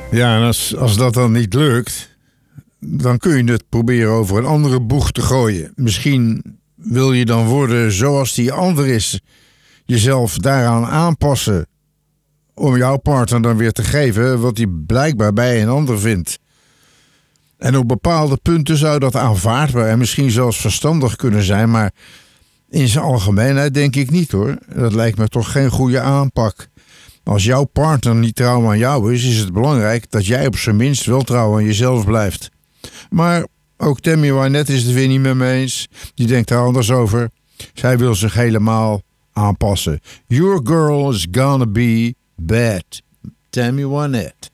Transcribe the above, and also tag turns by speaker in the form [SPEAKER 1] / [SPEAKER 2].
[SPEAKER 1] Ja, en als dat dan niet lukt, dan kun je het proberen over een andere boeg te gooien. Misschien wil je dan worden zoals die ander is. Jezelf daaraan aanpassen. Om jouw partner dan weer te geven wat hij blijkbaar bij een ander vindt. En op bepaalde punten zou dat aanvaardbaar en misschien zelfs verstandig kunnen zijn. Maar in zijn algemeenheid denk ik niet hoor. Dat lijkt me toch geen goede aanpak. Als jouw partner niet trouw aan jou is het belangrijk dat jij op zijn minst wel trouw aan jezelf blijft. Maar ook Tammy Wynette is het weer niet met me eens. Die denkt er anders over. Zij wil zich helemaal aanpassen. Your girl is gonna be bad. Tammy Wynette.